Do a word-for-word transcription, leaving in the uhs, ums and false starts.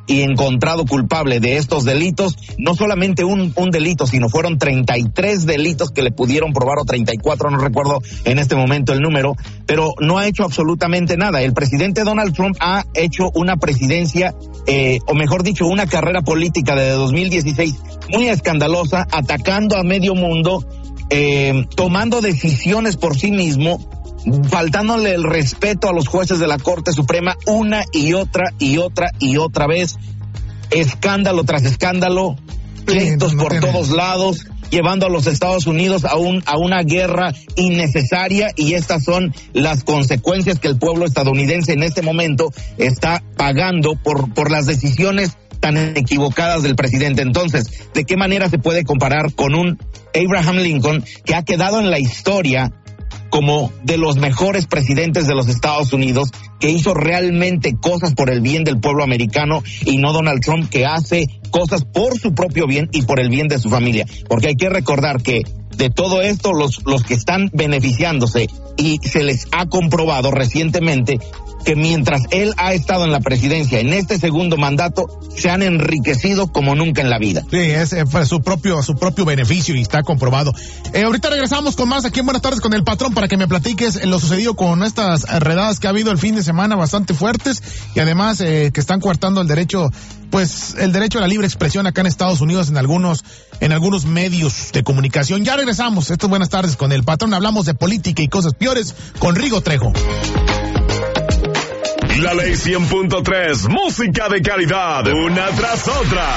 y encontrado culpable de estos delitos, no solamente un, un delito, sino fueron treinta y tres delitos que le pudieron probar, o treinta y cuatro, no recuerdo en este momento el número, pero no ha hecho absolutamente nada. El presidente Donald Trump ha hecho una presidencia, eh, o mejor dicho, una carrera política desde dos mil dieciséis muy escandalosa, atacando a medio mundo, eh, tomando decisiones por sí mismo, faltándole el respeto a los jueces de la Corte Suprema una y otra y otra y otra vez, escándalo tras escándalo, pleitos por no todos lados, llevando a los Estados Unidos a un a una guerra innecesaria, y estas son las consecuencias que el pueblo estadounidense en este momento está pagando por por las decisiones tan equivocadas del presidente. Entonces, ¿de qué manera se puede comparar con un Abraham Lincoln que ha quedado en la historia como de los mejores presidentes de los Estados Unidos, que hizo realmente cosas por el bien del pueblo americano, y no Donald Trump, que hace cosas por su propio bien y por el bien de su familia? Porque hay que recordar que de todo esto, los, los que están beneficiándose, y se les ha comprobado recientemente que mientras él ha estado en la presidencia, en este segundo mandato, se han enriquecido como nunca en la vida. Sí, es eh, su propio su propio beneficio, y está comprobado. Eh, ahorita regresamos con más aquí en Buenas Tardes con el Patrón, para que me platiques lo sucedido con estas redadas que ha habido el fin de semana, bastante fuertes, y además eh, que están coartando el derecho, pues el derecho a la libre expresión acá en Estados Unidos en algunos en algunos medios de comunicación. Ya regresamos. Esto es Buenas Tardes con el Patrón. Hablamos de política y cosas peores con Rigo Trejo. La Ley cien punto tres, música de calidad, una tras otra.